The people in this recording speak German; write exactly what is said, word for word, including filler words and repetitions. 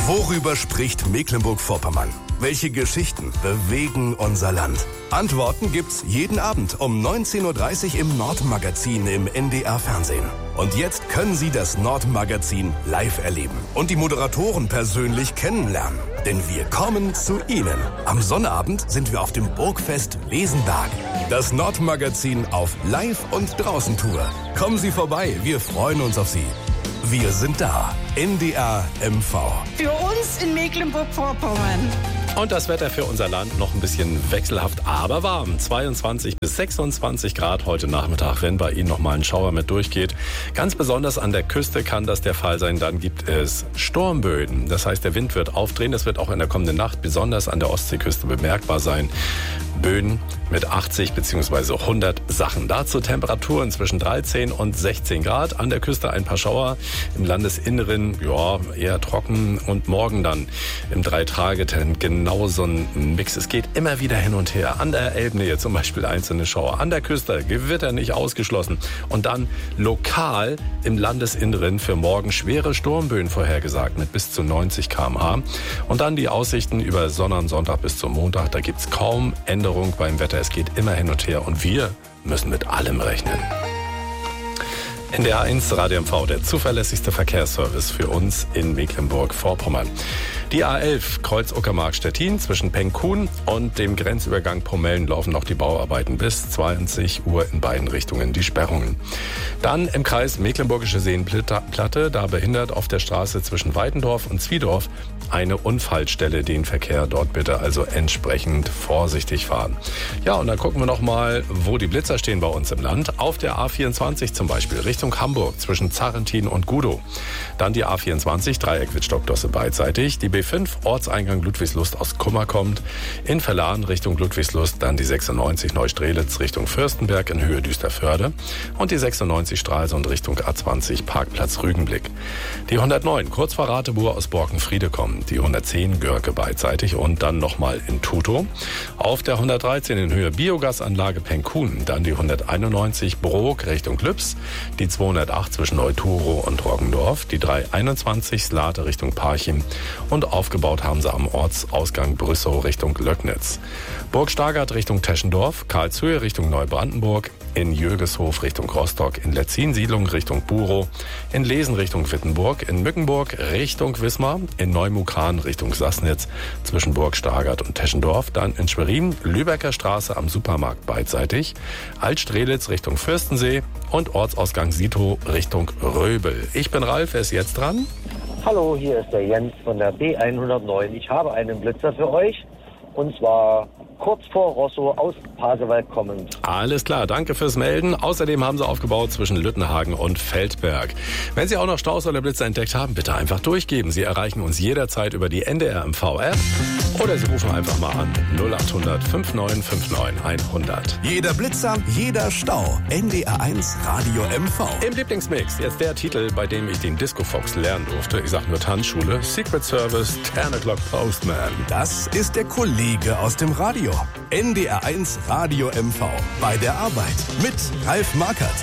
Worüber spricht Mecklenburg-Vorpommern? Welche Geschichten bewegen unser Land? Antworten gibt's jeden Abend um neunzehn Uhr dreißig im Nordmagazin im N D R Fernsehen. Und jetzt können Sie das Nordmagazin live erleben und die Moderatoren persönlich kennenlernen. Denn wir kommen zu Ihnen. Am Sonnabend sind wir auf dem Burgfest Lesenberg. Das Nordmagazin auf Live- und Draußen-Tour. Kommen Sie vorbei, wir freuen uns auf Sie. Wir sind da. N D R M V. Für uns in Mecklenburg-Vorpommern. Und das Wetter für unser Land noch ein bisschen wechselhaft, aber warm. zweiundzwanzig bis sechsundzwanzig Grad heute Nachmittag, wenn bei Ihnen noch mal ein Schauer mit durchgeht. Ganz besonders an der Küste kann das der Fall sein. Dann gibt es Sturmböen. Das heißt, der Wind wird aufdrehen. Das wird auch in der kommenden Nacht besonders an der Ostseeküste bemerkbar sein. Böen mit achtzig bzw. hundert Sachen. Dazu Temperaturen zwischen dreizehn und sechzehn Grad. An der Küste ein paar Schauer. Im Landesinneren, ja, eher trocken. Und morgen dann im Drei-Tage-Trend genau so ein Mix. Es geht immer wieder hin und her. An der Elbnähe zum Beispiel einzelne Schauer. An der Küste Gewitter nicht ausgeschlossen. Und dann lokal im Landesinneren für morgen schwere Sturmböen vorhergesagt mit bis zu neunzig Kilometer pro Stunde. Und dann die Aussichten über Sonntag, Sonntag bis zum Montag. Da gibt's kaum Änderungen beim Wetter. Es geht immer hin und her und wir müssen mit allem rechnen. N D R eins Radio M V, der zuverlässigste Verkehrsservice für uns in Mecklenburg-Vorpommern. Die A elf Kreuz Uckermark-Stettin zwischen Penkhuhn und dem Grenzübergang Pomellen laufen noch die Bauarbeiten bis zwanzig Uhr in beiden Richtungen die Sperrungen. Dann im Kreis Mecklenburgische Seenplatte, da behindert auf der Straße zwischen Weitendorf und Zwiedorf eine Unfallstelle den Verkehr. Dort bitte also entsprechend vorsichtig fahren. Ja, und dann gucken wir noch mal, wo die Blitzer stehen bei uns im Land. Auf der A vierundzwanzig zum Beispiel Richtung Hamburg zwischen Zarrentin und Gudow. Dann die A vierundzwanzig Dreieck Wittstock-Dosse beidseitig. Die B fünf Ortseingang Ludwigslust aus Kummer kommt. In Verlan Richtung Ludwigslust dann die sechsundneunzig Neustrelitz Richtung Fürstenberg in Höhe Düsterförde. Und die sechsundneunzig Stralsund Richtung A zwanzig Parkplatz Rügenblick. Die hundertneun kurz vor Ratebuhr aus Borkenfriede kommen. Die hundertzehn Görke beidseitig und dann nochmal in Tutow. Auf der hundertdreizehn in Höhe Biogasanlage Penkhuhn. Dann die hunderteinundneunzig Brok Richtung Lübs. Die zweihundertacht zwischen Neuturo und Roggendorf. Die dreihunderteinundzwanzig Slate Richtung Parchim. Und aufgebaut haben sie am Ortsausgang Brüssow Richtung Löcknitz. Burg Stargard Richtung Teschendorf. Karlshöhe Richtung Neubrandenburg. In Jögeshof Richtung Rostock. In Letzin-Siedlung Richtung Burow. In Lesen Richtung Wittenburg. In Mückenburg Richtung Wismar. In Neumukran Richtung Sassnitz zwischen Burg Stargard und Teschendorf. Dann in Schwerin Lübecker Straße am Supermarkt beidseitig. Altstrelitz Richtung Fürstensee. Und Ortsausgang Sito Richtung Röbel. Ich bin Ralf, wer ist jetzt dran? Hallo, hier ist der Jens von der B hundertneun. Ich habe einen Blitzer für euch. Und zwar kurz vor Rosso aus Pasewalk kommend. Alles klar, danke fürs Melden. Außerdem haben sie aufgebaut zwischen Lüttenhagen und Feldberg. Wenn Sie auch noch Staus oder Blitzer entdeckt haben, bitte einfach durchgeben. Sie erreichen uns jederzeit über die N D R M V-App oder Sie rufen einfach mal an null acht hundert neunundfünfzig neunundfünfzig hundert. Jeder Blitzer, jeder Stau. N D R eins Radio M V. Im Lieblingsmix jetzt der Titel, bei dem ich den Disco Fox lernen durfte. Ich sag nur Tanzschule. Secret Service, ten o'clock Postman. Das ist der Kollege aus dem Radio. N D R eins Radio M V. Bei der Arbeit mit Ralf Markert.